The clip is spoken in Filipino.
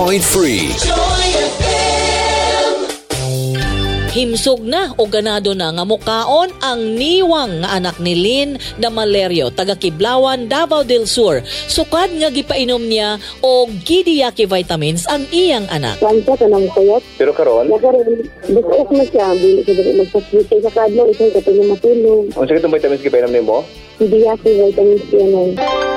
Point free. Himsog na o ganado na nga mukaon ang niwang nga anak ni Lynn Damalerio, taga Kiblawan, Davao del Sur. Sukad nga gipainom niya og Gidiyaki vitamins ang iyang anak. Kansa ka nang kuyot. Pero karon, Nakaroon, bukok na siya. Bili ko dito magpaswitay sa kadlo. Isang katulong matulong. ang sakit ng vitamins gipainom nimo? Hindi ako vitamins yan.